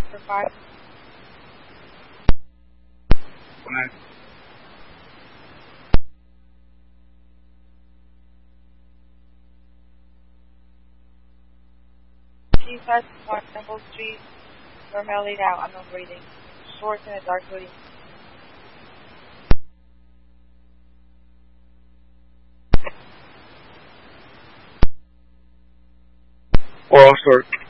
for 5. G5 1 Temple Street. Normal laid out. I'm not reading. Shorts and a dark hoodie. Oral short.